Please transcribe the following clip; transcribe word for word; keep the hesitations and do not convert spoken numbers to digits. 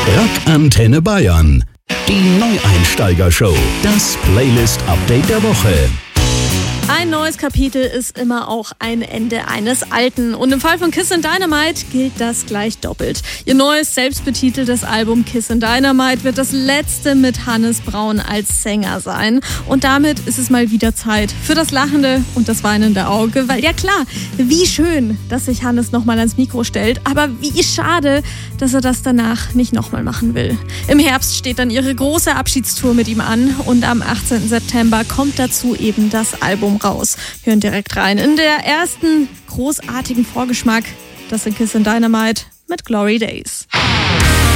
Rock Antenne Bayern. Die Neueinsteiger-Show. Das Playlist-Update der Woche. Ein neues Kapitel ist immer auch ein Ende eines alten. Und im Fall von Kiss and Dynamite gilt das gleich doppelt. Ihr neues, selbstbetiteltes Album Kiss and Dynamite wird das letzte mit Hannes Braun als Sänger sein. Und damit ist es mal wieder Zeit für das lachende und das weinende Auge. Weil ja klar, wie schön, dass sich Hannes nochmal ans Mikro stellt. Aber wie schade, dass er das danach nicht nochmal machen will. Im Herbst steht dann ihre große Abschiedstour mit ihm an. Und am achtzehnten September kommt dazu eben das Album raus. Hören direkt rein in der ersten großartigen Vorgeschmack. Das sind Kiss and Dynamite mit Glory Days.